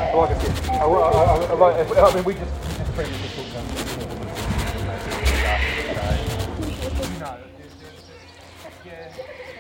like I said, I mean, we just previously talked about it. No, yeah.